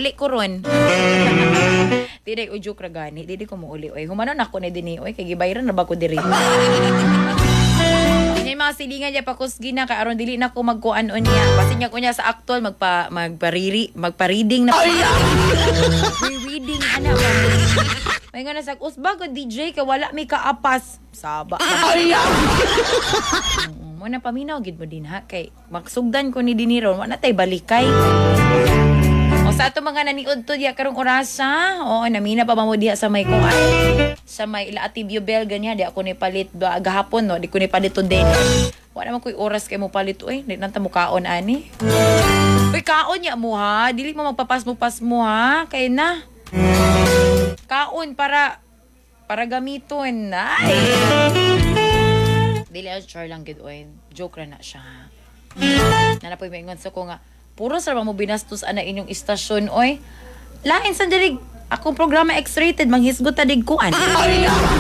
uli ko ron. Dili ko joke ra gani, dili ko mo uli oy. Humanon ako ni dinhi oy kay gibayran na ba ko diri. May mga silingan niya pakusgi na kay aron dili na ko magkuan on niya. Basi niya ko niya sa actual magpa-reading na. Reading ana ba. May nga nasa usbag ko DJ kay wala mi kaapas. Saba. Muna paminaw gid mo din ha kay magsugdan ko ni diniron wala tay balikay. O sa ato mga naniod to diya karong orasa. Oo, namina pa mo diha sa may kuan. Sa may Ilaati Biobel ganyan di ako ni palit gahapon no, di ko ni palit today. Wala man koy oras kay mo palit oy, di nanta mo kaon ani. Uy, kaon ya mo ha, dili mo magpapas mo ha, kay na. Kaon para gamiton na. Dili char lang gid oy. Joke ra na siya. Nanapoy maingon sa ko nga puro sa mo binastos ana inyong istasyon oy. Lain sa diri akong programa X-rated manghisgot ta dig kuan.